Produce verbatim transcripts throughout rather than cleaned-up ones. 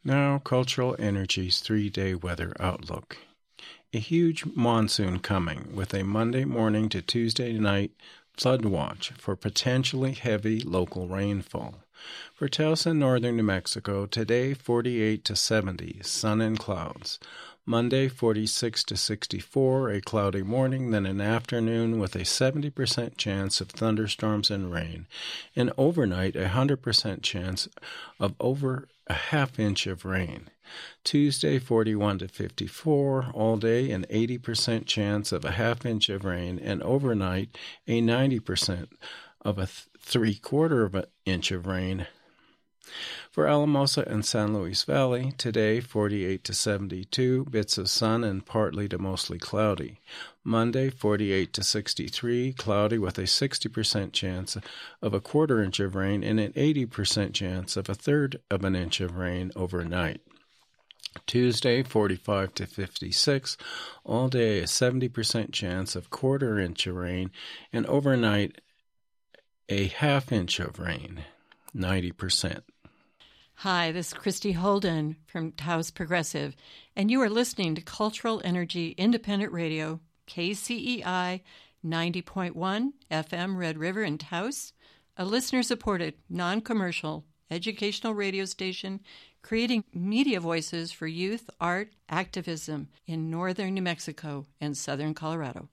Now, Cultural Energy's three-day weather outlook. A huge monsoon coming with a Monday morning to Tuesday night flood watch for potentially heavy local rainfall. For Taos and northern New Mexico, today forty-eight to seventy, sun and clouds. Monday forty-six to sixty-four, a cloudy morning, then an afternoon with a seventy percent chance of thunderstorms and rain. And overnight, a one hundred percent chance of over a half inch of rain. Tuesday forty-one to fifty-four, all day an eighty percent chance of a half inch of rain, and overnight a ninety percent of a th- three-quarter of an inch of rain. For Alamosa and San Luis Valley, today forty-eight to seventy-two, bits of sun and partly to mostly cloudy. Monday forty-eight to sixty-three, cloudy with a sixty percent chance of a quarter inch of rain and an eighty percent chance of a third of an inch of rain overnight. Tuesday forty-five to fifty-six, all day a seventy percent chance of quarter inch of rain, and overnight a half inch of rain, ninety percent. Hi, this is Christy Holden from Taos Progressive, and you are listening to Cultural Energy Independent Radio, K C E I ninety point one F M Red River in Taos, a listener-supported, non-commercial, educational radio station creating media voices for youth, art, activism in northern New Mexico and southern Colorado.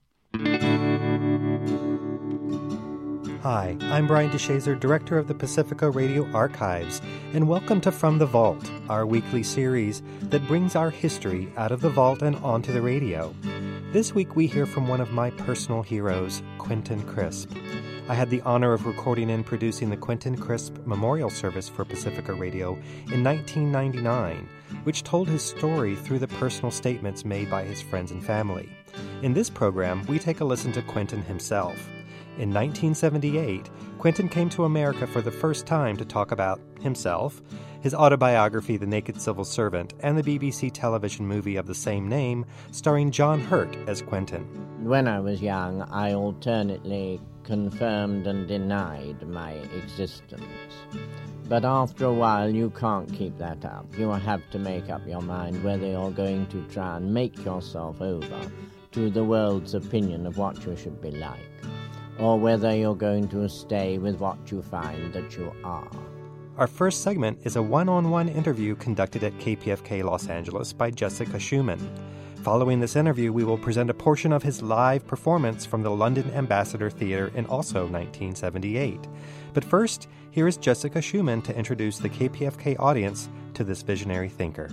Hi, I'm Brian DeShazer, Director of the Pacifica Radio Archives, and welcome to From the Vault, our weekly series that brings our history out of the vault and onto the radio. This week we hear from one of my personal heroes, Quentin Crisp. I had the honor of recording and producing the Quentin Crisp Memorial Service for Pacifica Radio in nineteen ninety-nine, which told his story through the personal statements made by his friends and family. In this program, we take a listen to Quentin himself. In nineteen seventy-eight, Quentin came to America for the first time to talk about himself, his autobiography, The Naked Civil Servant, and the B B C television movie of the same name, starring John Hurt as Quentin. When I was young, I alternately confirmed and denied my existence. But after a while, you can't keep that up. You have to make up your mind whether you're going to try and make yourself over to the world's opinion of what you should be like, or whether you're going to stay with what you find that you are. Our first segment is a one-on-one interview conducted at K P F K Los Angeles by Jessica Schumann. Following this interview, we will present a portion of his live performance from the London Ambassador Theatre in also nineteen seventy-eight. But first, here is Jessica Schumann to introduce the K P F K audience to this visionary thinker.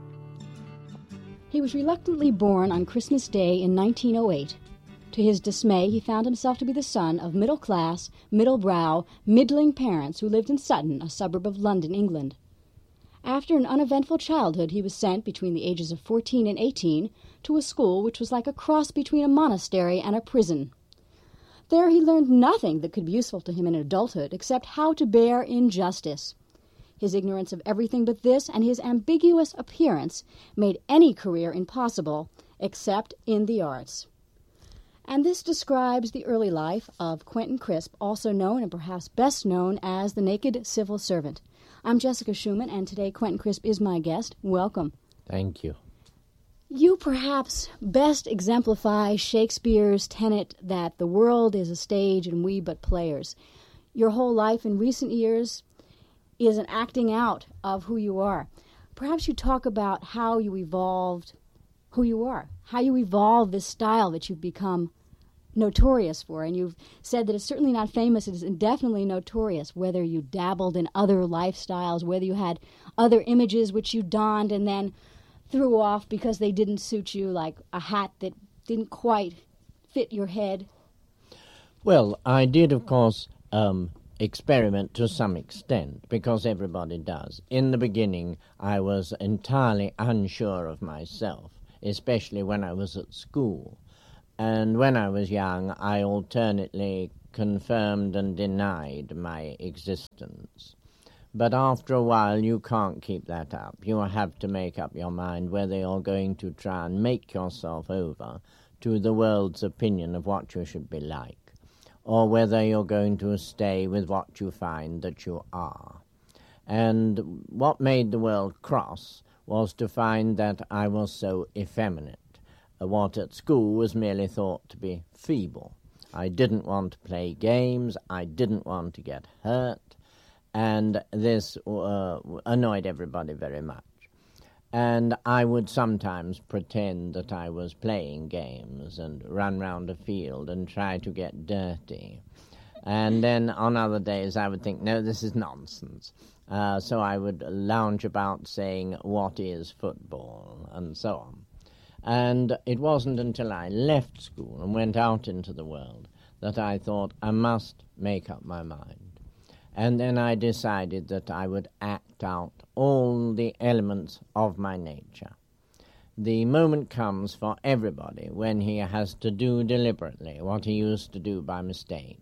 He was reluctantly born on Christmas Day in nineteen oh eight. To his dismay, he found himself to be the son of middle-class, middle-brow, middling parents who lived in Sutton, a suburb of London, England. After an uneventful childhood, he was sent, between the ages of fourteen and eighteen, to a school which was like a cross between a monastery and a prison. There he learned nothing that could be useful to him in adulthood except how to bear injustice. His ignorance of everything but this and his ambiguous appearance made any career impossible except in the arts. And this describes the early life of Quentin Crisp, also known and perhaps best known as the Naked Civil Servant. I'm Jessica Schumann, and today Quentin Crisp is my guest. Welcome. Thank you. You perhaps best exemplify Shakespeare's tenet that the world is a stage and we but players. Your whole life in recent years is an acting out of who you are. Perhaps you talk about how you evolved who you are, how you evolved this style that you've become notorious for, and you've said that it's certainly not famous, it is indefinitely notorious, whether you dabbled in other lifestyles, whether you had other images which you donned and then threw off because they didn't suit you, like a hat that didn't quite fit your head. Well, I did, of course, um, experiment to some extent, because everybody does. In the beginning, I was entirely unsure of myself, especially when I was at school. And when I was young, I alternately confirmed and denied my existence. But after a while, you can't keep that up. You have to make up your mind whether you're going to try and make yourself over to the world's opinion of what you should be like, or whether you're going to stay with what you find that you are. And what made the world cross was to find that I was so effeminate. What at school was merely thought to be feeble. I didn't want to play games, I didn't want to get hurt, and this uh, annoyed everybody very much. And I would sometimes pretend that I was playing games and run round a field and try to get dirty. And then on other days I would think, no, this is nonsense. Uh, so I would lounge about saying, what is football, and so on. And it wasn't until I left school and went out into the world that I thought I must make up my mind. And then I decided that I would act out all the elements of my nature. The moment comes for everybody when he has to do deliberately what he used to do by mistake.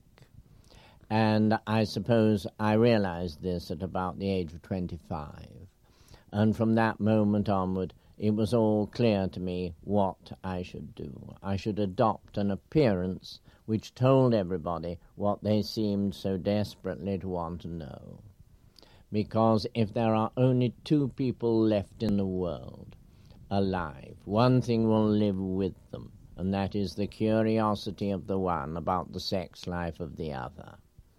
And I suppose I realized this at about the age of twenty-five. And from that moment onward, it was all clear to me what I should do. I should adopt an appearance which told everybody what they seemed so desperately to want to know. Because if there are only two people left in the world alive, one thing will live with them, and that is the curiosity of the one about the sex life of the other.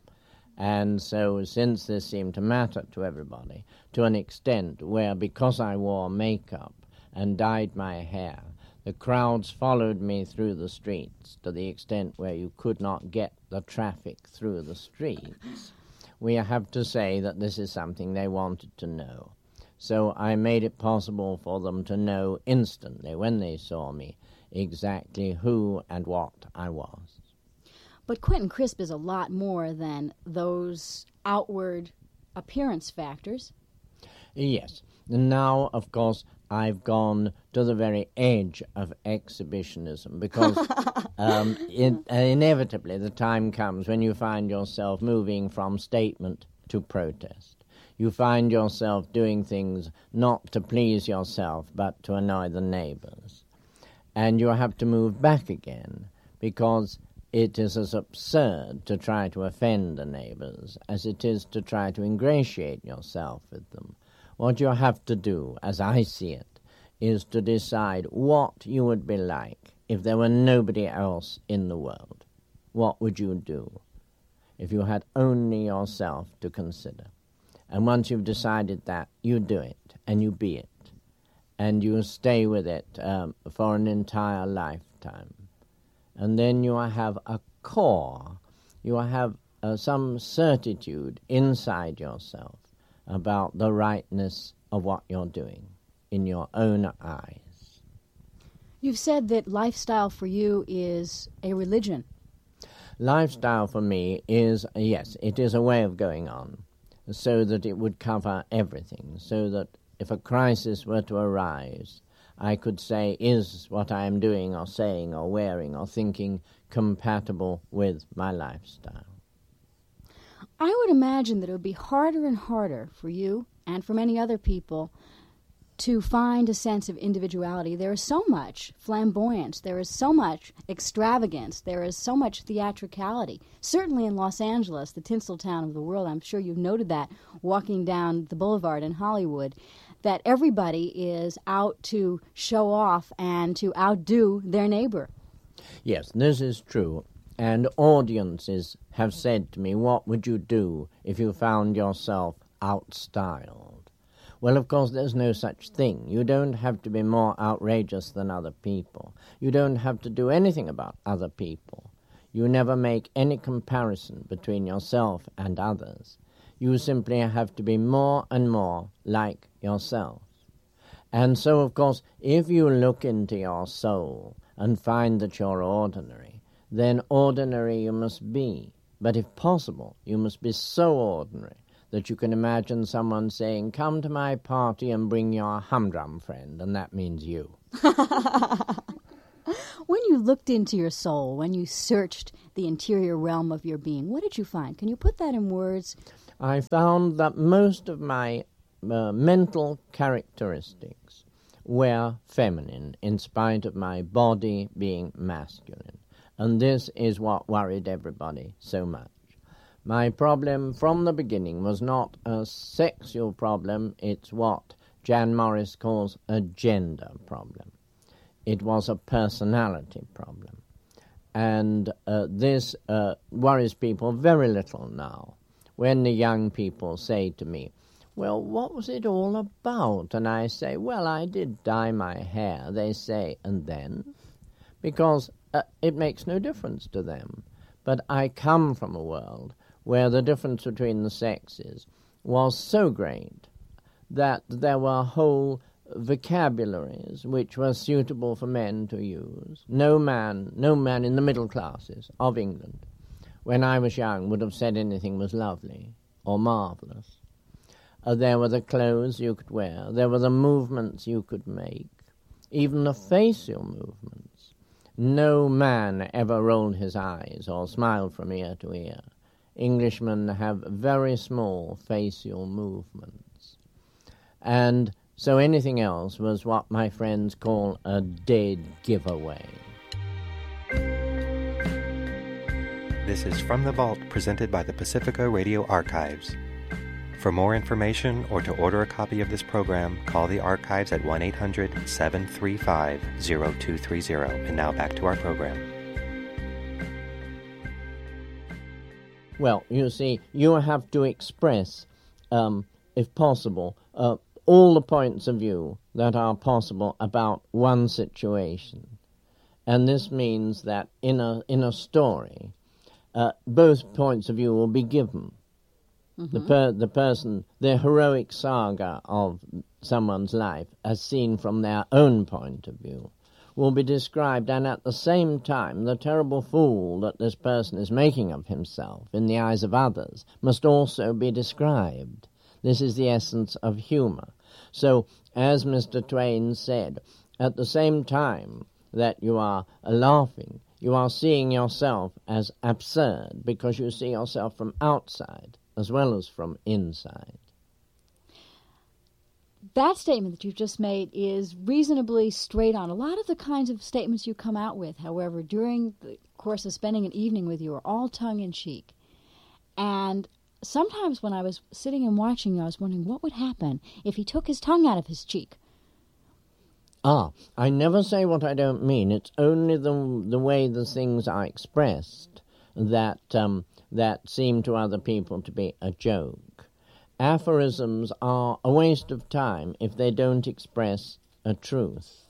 And so, since this seemed to matter to everybody, to an extent where, because I wore makeup and dyed my hair, the crowds followed me through the streets to the extent where you could not get the traffic through the streets, we have to say that this is something they wanted to know. So I made it possible for them to know instantly, when they saw me, exactly who and what I was. But Quentin Crisp is a lot more than those outward appearance factors. Yes. Now, of course, I've gone to the very edge of exhibitionism because um, it, uh, inevitably the time comes when you find yourself moving from statement to protest. You find yourself doing things not to please yourself but to annoy the neighbors. And you have to move back again because it is as absurd to try to offend the neighbors as it is to try to ingratiate yourself with them. What you have to do, as I see it, is to decide what you would be like if there were nobody else in the world. What would you do if you had only yourself to consider? And once you've decided that, you do it, and you be it, and you stay with it um, for an entire lifetime. And then you have a core, you have uh, some certitude inside yourself about the rightness of what you're doing in your own eyes. You've said that lifestyle for you is a religion. Lifestyle for me is, yes, it is a way of going on, so that it would cover everything, so that if a crisis were to arise, I could say, is what I am doing or saying or wearing or thinking compatible with my lifestyle? I would imagine that it would be harder and harder for you and for many other people to find a sense of individuality. There is so much flamboyance, there is so much extravagance, there is so much theatricality. Certainly in Los Angeles, the tinsel town of the world, I'm sure you've noted that walking down the boulevard in Hollywood, that everybody is out to show off and to outdo their neighbor. Yes, this is true. And audiences have said to me, what would you do if you found yourself outstyled? Well, of course, there's no such thing. You don't have to be more outrageous than other people. You don't have to do anything about other people. You never make any comparison between yourself and others. You simply have to be more and more like yourself. And so, of course, if you look into your soul and find that you're ordinary, then ordinary you must be. But if possible, you must be so ordinary that you can imagine someone saying, come to my party and bring your humdrum friend, and that means you. When you looked into your soul, when you searched the interior realm of your being, what did you find? Can you put that in words? I found that most of my uh, mental characteristics were feminine, in spite of my body being masculine. And this is what worried everybody so much. My problem from the beginning was not a sexual problem, it's what Jan Morris calls a gender problem. It was a personality problem. And uh, this uh, worries people very little now. When the young people say to me, well, what was it all about? And I say, well, I did dye my hair. They say, and then? Because uh, it makes no difference to them. But I come from a world where the difference between the sexes was so great that there were whole vocabularies which were suitable for men to use. No man, no man in the middle classes of England, when I was young, would have said anything was lovely or marvellous. Uh, there were the clothes you could wear, there were the movements you could make, even the facial movements. No man ever rolled his eyes or smiled from ear to ear. Englishmen have very small facial movements. And so anything else was what my friends call a dead giveaway. This is From the Vault, presented by the Pacifica Radio Archives. For more information or to order a copy of this program, call the archives at one eight hundred, seven three five, zero two three zero. And now back to our program. Well, you see, you have to express, um, if possible, uh, all the points of view that are possible about one situation. And this means that in a, in a story, uh, both points of view will be given. Mm-hmm. The, per, the person, the heroic saga of someone's life, as seen from their own point of view, will be described, and at the same time the terrible fool that this person is making of himself in the eyes of others must also be described. This is the essence of humour. So, as Mister Twain said, at the same time that you are laughing, you are seeing yourself as absurd because you see yourself from outside as well as from inside. That statement that you've just made is reasonably straight on. A lot of the kinds of statements you come out with, however, during the course of spending an evening with you are all tongue-in-cheek. And sometimes when I was sitting and watching you, I was wondering what would happen if he took his tongue out of his cheek. Ah, I never say what I don't mean. It's only the the way the things are expressed that um, that seem to other people to be a joke. Aphorisms are a waste of time if they don't express a truth.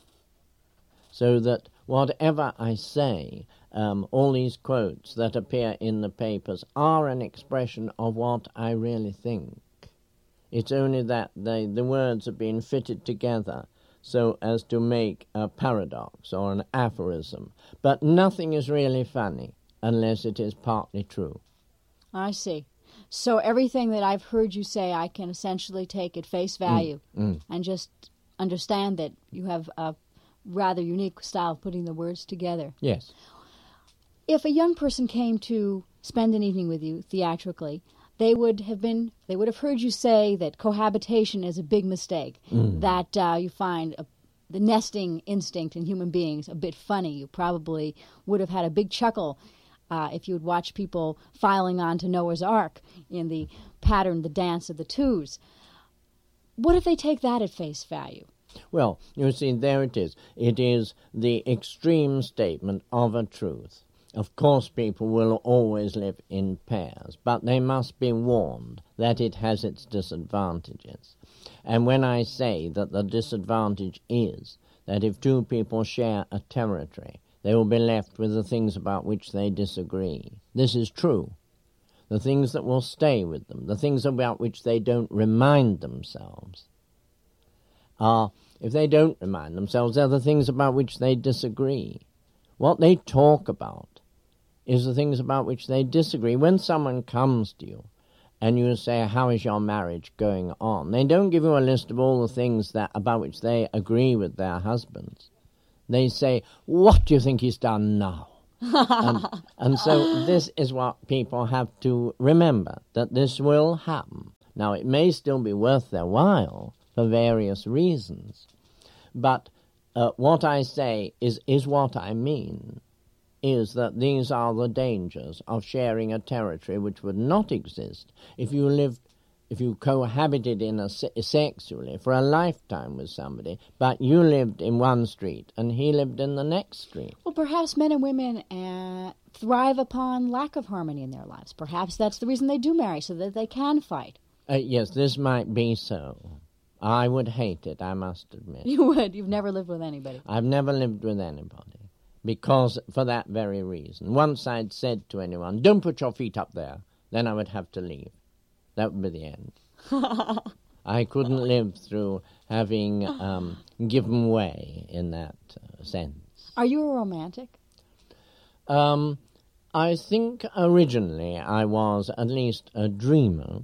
So that whatever I say, um, all these quotes that appear in the papers are an expression of what I really think. It's only that they, the words have been fitted together so as to make a paradox or an aphorism. But nothing is really funny unless it is partly true. I see. So everything that I've heard you say, I can essentially take at face value mm, mm. and just understand that you have a rather unique style of putting the words together. Yes. If a young person came to spend an evening with you theatrically, they would have been, they would have heard you say that cohabitation is a big mistake, mm. that uh, you find a, the nesting instinct in human beings a bit funny. You probably would have had a big chuckle Uh, if you would watch people filing onto Noah's Ark in the pattern, the dance of the twos. What if they take that at face value? Well, you see, there it is. It is the extreme statement of a truth. Of course, people will always live in pairs, but they must be warned that it has its disadvantages. And when I say that the disadvantage is that if two people share a territory, they will be left with the things about which they disagree. This is true. The things that will stay with them, the things about which they don't remind themselves, are, if they don't remind themselves, they're the things about which they disagree. What they talk about is the things about which they disagree. When someone comes to you and you say, how is your marriage going on? They don't give you a list of all the things that about which they agree with their husbands. They say, what do you think he's done now? and, and so this is what people have to remember, that this will happen. Now, it may still be worth their while for various reasons, but uh, what I say is, is what I mean. is that these are the dangers of sharing a territory which would not exist if you lived, if you cohabited in a se- sexually for a lifetime with somebody, but you lived in one street and he lived in the next street. Well, perhaps men and women uh, thrive upon lack of harmony in their lives. Perhaps that's the reason they do marry, so that they can fight. Uh, yes, this might be so. I would hate it, I must admit. You would. You've never lived with anybody. I've never lived with anybody, because for that very reason. Once I'd said to anyone, don't put your feet up there, then I would have to leave. That would be the end. I couldn't live through having um, given way in that uh, sense. Are you a romantic? Um, I think originally I was at least a dreamer,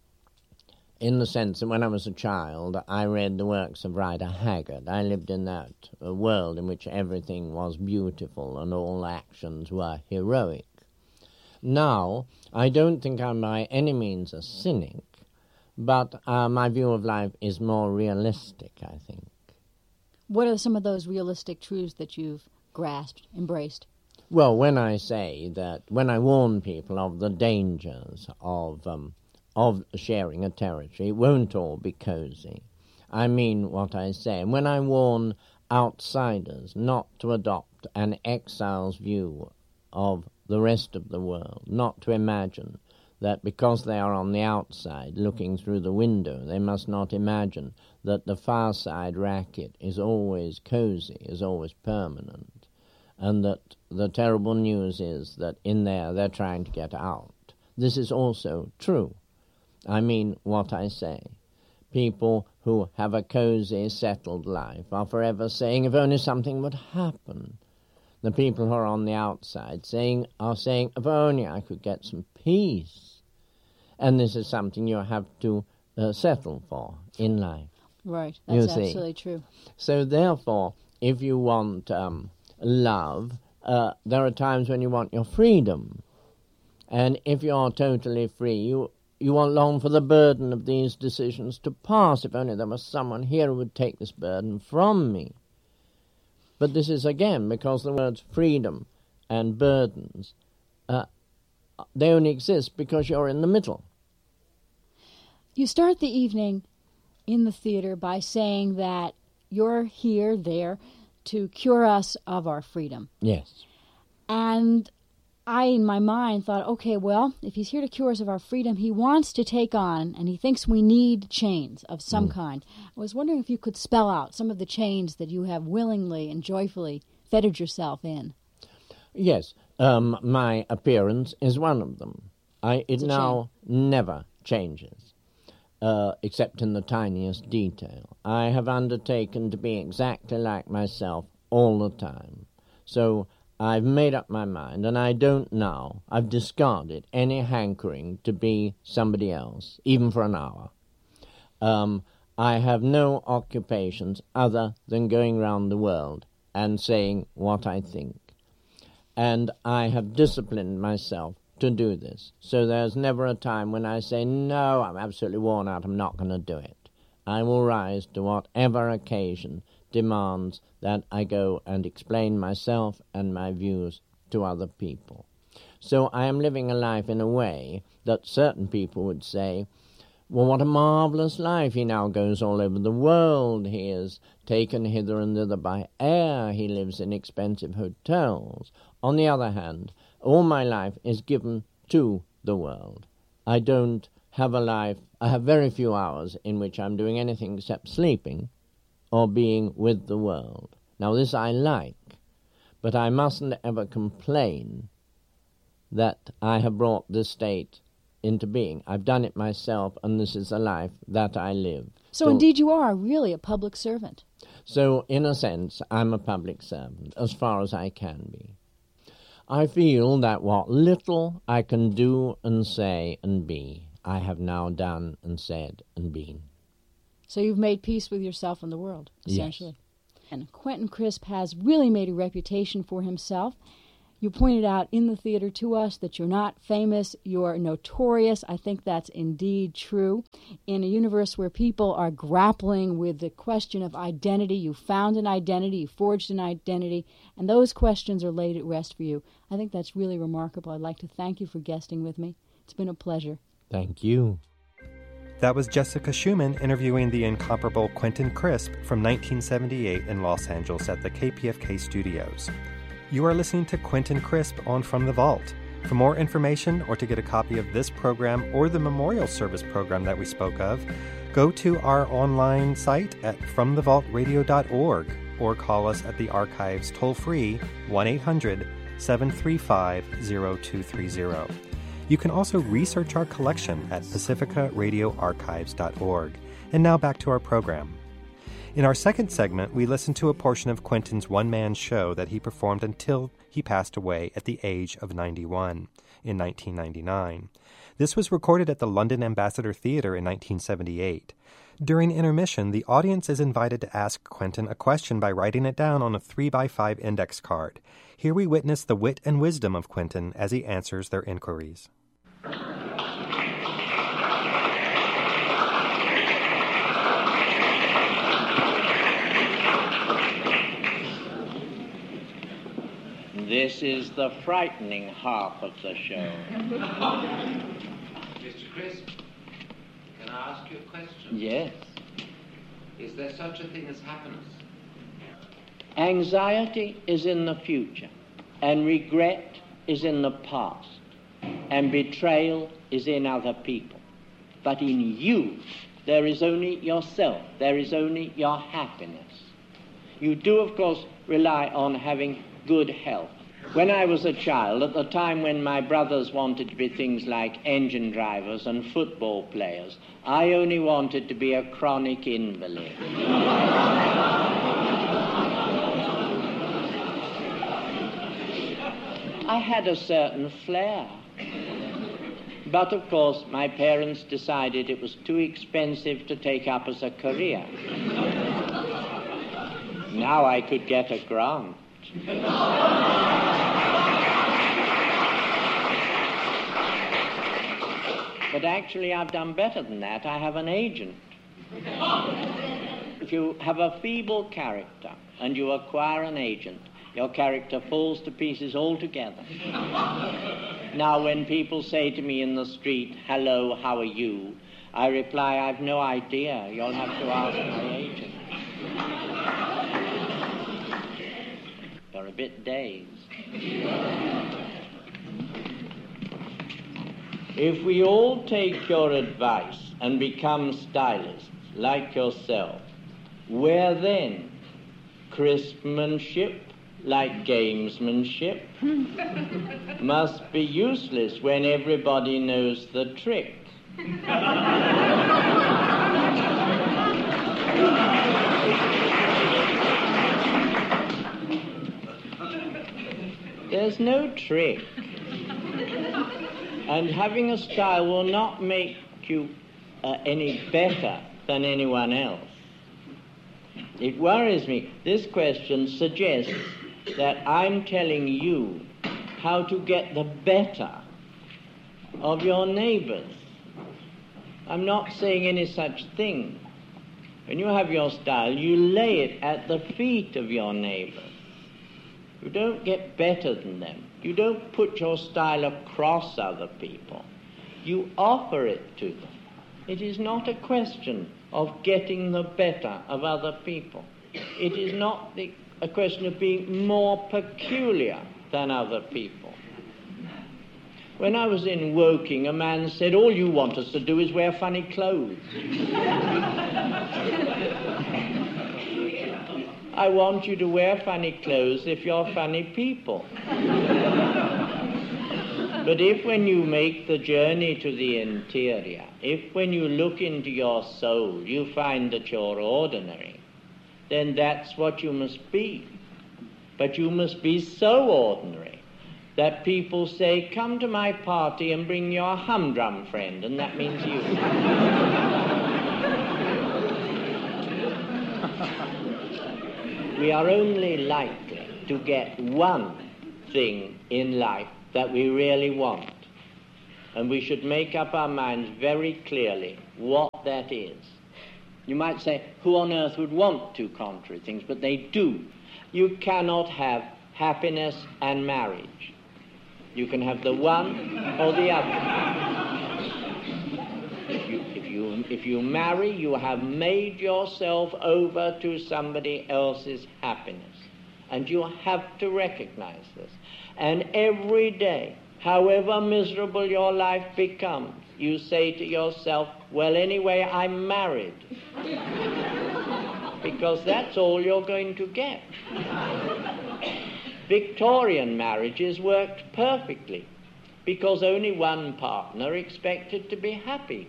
in the sense that when I was a child, I read the works of Rider Haggard. I lived in that uh, world in which everything was beautiful and all actions were heroic. Now, I don't think I'm by any means a cynic, but uh, my view of life is more realistic, I think. What are some of those realistic truths that you've grasped, embraced? Well, when I say that, when I warn people of the dangers of um, of sharing a territory, it won't all be cozy. I mean what I say. And when I warn outsiders not to adopt an exile's view of the rest of the world, not to imagine that because they are on the outside looking through the window, they must not imagine that the far side racket is always cozy, is always permanent, and that the terrible news is that in there they're trying to get out. This is also true. I mean what I say. People who have a cozy, settled life are forever saying, if only something would happen. The people who are on the outside saying are saying, if only I could get some peace. And this is something you have to uh, settle for in life. Right, that's You see. absolutely true. So therefore, if you want um, love, uh, there are times when you want your freedom. And if you're totally free, you you won't long for the burden of these decisions to pass. If only there was someone here who would take this burden from me. But this is, again, because the words freedom and burdens, uh, they only exist because you're in the middle. You start the evening in the theater by saying that you're here, there, to cure us of our freedom. Yes. And I, in my mind, thought, okay, well, if he's here to cure us of our freedom, he wants to take on, and he thinks we need chains of some mm. kind. I was wondering if you could spell out some of the chains that you have willingly and joyfully fettered yourself in. Yes, um, my appearance is one of them. I, it now chain. never changes, uh, except in the tiniest detail. I have undertaken to be exactly like myself all the time. So I've made up my mind, and I don't now. I've discarded any hankering to be somebody else, even for an hour. Um, I have no occupations other than going round the world and saying what I think. And I have disciplined myself to do this. So there's never a time when I say, no, I'm absolutely worn out, I'm not going to do it. I will rise to whatever occasion demands that I go and explain myself and my views to other people. So I am living a life in a way that certain people would say, well, what a marvellous life. He now goes all over the world. He is taken hither and thither by air. He lives in expensive hotels. On the other hand, all my life is given to the world. I don't have a life, I have very few hours in which I'm doing anything except sleeping or being with the world. Now this I like, but I mustn't ever complain that I have brought this state into being. I've done it myself, and this is a life that I live. So, so indeed you are really a public servant. So in a sense, I'm a public servant, as far as I can be. I feel that what little I can do and say and be, I have now done and said and been. So you've made peace with yourself and the world, essentially. Yes. And Quentin Crisp has really made a reputation for himself. You pointed out in the theater to us that you're not famous, you're notorious. I think that's indeed true. In a universe where people are grappling with the question of identity, you found an identity, you forged an identity, and those questions are laid at rest for you. I think that's really remarkable. I'd like to thank you for guesting with me. It's been a pleasure. Thank you. That was Jessica Schumann interviewing the incomparable Quentin Crisp from nineteen seventy-eight in Los Angeles at the K P F K studios. You are listening to Quentin Crisp on From the Vault. For more information or to get a copy of this program or the memorial service program that we spoke of, go to our online site at from the vault radio dot org or call us at the archives toll-free one eight hundred seven three five zero two three zero. You can also research our collection at pacifica radio archives dot org. And now back to our program. In our second segment, we listened to a portion of Quentin's one-man show that he performed until he passed away at the age of ninety-one in nineteen ninety-nine. This was recorded at the London Ambassador Theatre in nineteen seventy-eight. During intermission, the audience is invited to ask Quentin a question by writing it down on a three by five index card. Here we witness the wit and wisdom of Quentin as he answers their inquiries. This is the frightening half of the show. Mister Crisp, can I ask you a question? Yes. Is there such a thing as happiness? Anxiety is in the future, and regret is in the past, and betrayal is in other people. But in you, there is only yourself. There is only your happiness. You do, of course, rely on having good health. When I was a child, at the time when my brothers wanted to be things like engine drivers and football players, I only wanted to be a chronic invalid. I had a certain flair. But, of course, my parents decided it was too expensive to take up as a career. Now I could get a grant. But actually I've done better than that. I have an agent. If you have a feeble character and you acquire an agent, your character falls to pieces altogether. Now when people say to me in the street, "Hello, how are you?" I reply, "I've no idea. You'll have to ask my agent." You're a bit dazed. If we all take your advice and become stylists like yourself, where then? Crispmanship like gamesmanship must be useless when everybody knows the trick. There's no trick. And having a style will not make you uh, any better than anyone else. It worries me. This question suggests that I'm telling you how to get the better of your neighbors. I'm not saying any such thing. When you have your style, you lay it at the feet of your neighbors. You don't get better than them. You don't put your style across other people. You offer it to them. It is not a question of getting the better of other people. It is not the, a question of being more peculiar than other people. When I was in Woking, a man said, "All you want us to do is wear funny clothes." I want you to wear funny clothes if you're funny people. But if when you make the journey to the interior, if when you look into your soul you find that you're ordinary, then that's what you must be. But you must be so ordinary that people say, "Come to my party and bring your humdrum friend," and that means you. We are only likely to get one thing in life that we really want. And we should make up our minds very clearly what that is. You might say, who on earth would want two contrary things? But they do. You cannot have happiness and marriage. You can have the one or the other. If you, if you, if you marry, you have made yourself over to somebody else's happiness. And you have to recognize this. And every day, however miserable your life becomes, you say to yourself, well, anyway, I'm married. Because that's all you're going to get. Victorian marriages worked perfectly because only one partner expected to be happy.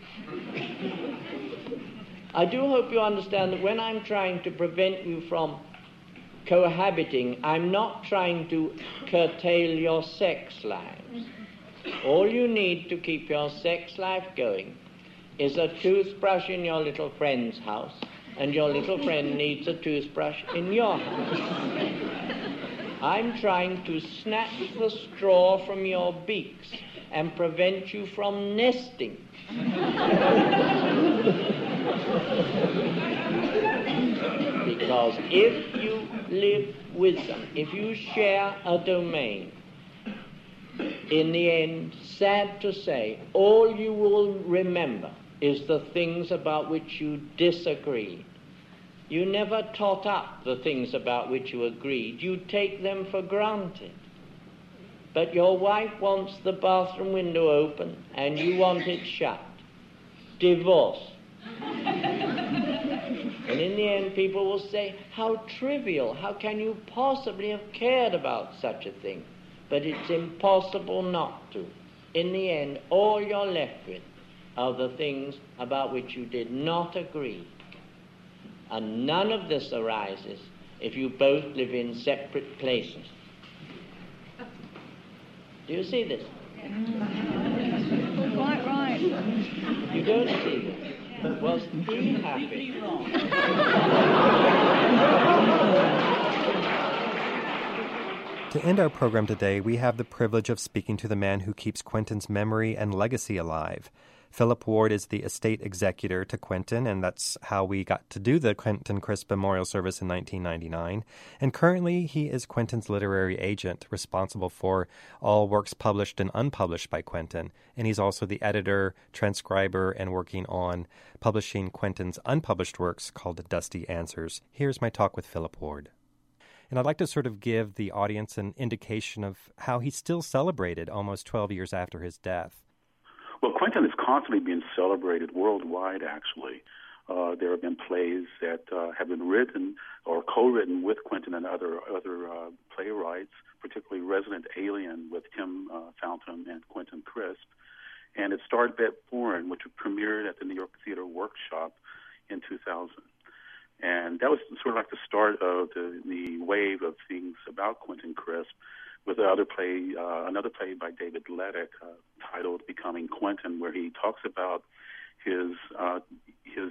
I do hope you understand that when I'm trying to prevent you from cohabiting, I'm not trying to curtail your sex lives. All you need to keep your sex life going is a toothbrush in your little friend's house, and your little friend needs a toothbrush in your house. I'm trying to snatch the straw from your beaks and prevent you from nesting. Because if you live with them, if you share a domain, in the end, sad to say, all you will remember is the things about which you disagreed. You never tot up the things about which you agreed. You take them for granted. But your wife wants the bathroom window open and you want it shut. Divorce. And in the end, people will say, how trivial, how can you possibly have cared about such a thing? But it's impossible not to. In the end, all you're left with are the things about which you did not agree. And none of this arises if you both live in separate places. Do you see this? Quite right. You don't see this? Well, be happy. To end our program today, we have the privilege of speaking to the man who keeps Quentin's memory and legacy alive. Philip Ward is the estate executor to Quentin, and that's how we got to do the Quentin Crisp Memorial Service in nineteen ninety-nine. And currently, he is Quentin's literary agent, responsible for all works published and unpublished by Quentin. And he's also the editor, transcriber, and working on publishing Quentin's unpublished works called Dusty Answers. Here's my talk with Philip Ward. And I'd like to sort of give the audience an indication of how he's still celebrated almost twelve years after his death. Well, Quentin is constantly being celebrated worldwide, actually. Uh, there have been plays that uh, have been written or co-written with Quentin and other other uh, playwrights, particularly Resident Alien with Tim uh, Fountain and Quentin Crisp. And it starred Bette Bourne, which premiered at the New York Theater Workshop in two thousand. And that was sort of like the start of the, the wave of things about Quentin Crisp, with another play, uh, another play by David Leduc uh, titled "Becoming Quentin," where he talks about his uh, his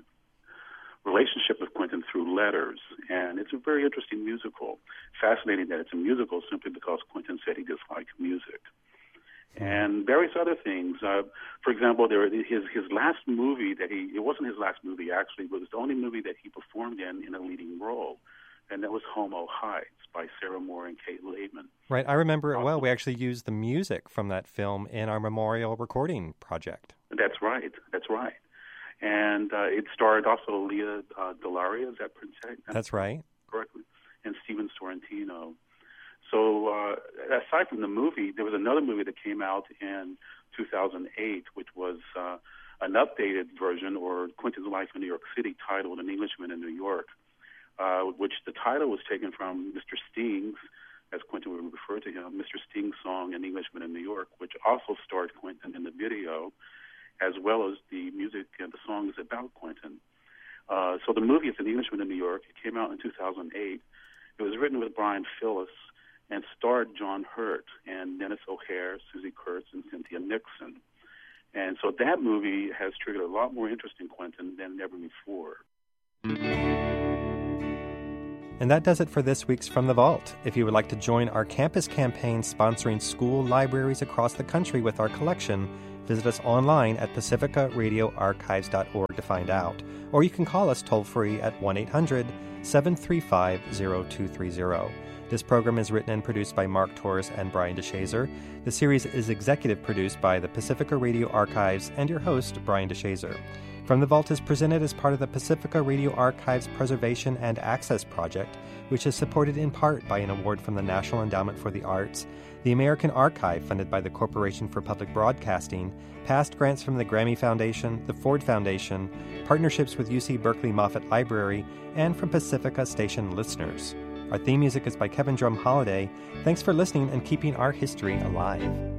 relationship with Quentin through letters. And it's a very interesting musical. Fascinating that it's a musical simply because Quentin said he disliked music. And various other things. Uh, for example, there his his last movie that he it wasn't his last movie actually, but it was the only movie that he performed in in a leading role, and that was Homo Heights by Sarah Moore and Kate Laidman. Right, I remember it well. We actually used the music from that film in our memorial recording project. That's right. That's right. And uh, it starred also Leah uh, Delaria, is that pronounced? That's right. Correctly. And Steven Sorrentino. So uh, aside from the movie, there was another movie that came out in two thousand eight, which was uh, an updated version, or Quentin's Life in New York City, titled An Englishman in New York, uh, which the title was taken from Mister Sting's, as Quentin would refer to him, Mister Sting's song An Englishman in New York, which also starred Quentin in the video, as well as the music and the songs about Quentin. Uh, so the movie is An Englishman in New York. It came out in two thousand eight. It was written with Brian Phillis and starred John Hurt and Dennis O'Hare, Susie Kurtz, and Cynthia Nixon. And so that movie has triggered a lot more interest in Quentin than ever before. And that does it for this week's From the Vault. If you would like to join our campus campaign sponsoring school libraries across the country with our collection, visit us online at pacifica radio archives dot org to find out. Or you can call us toll-free at one eight hundred seven three five zero two three zero. This program is written and produced by Mark Torres and Brian DeShazer. The series is executive produced by the Pacifica Radio Archives and your host, Brian DeShazer. From the Vault is presented as part of the Pacifica Radio Archives Preservation and Access Project, which is supported in part by an award from the National Endowment for the Arts, the American Archive funded by the Corporation for Public Broadcasting, past grants from the Grammy Foundation, the Ford Foundation, partnerships with U C Berkeley Moffitt Library, and from Pacifica Station listeners. Our theme music is by Kevin Drum Holiday. Thanks for listening and keeping our history alive.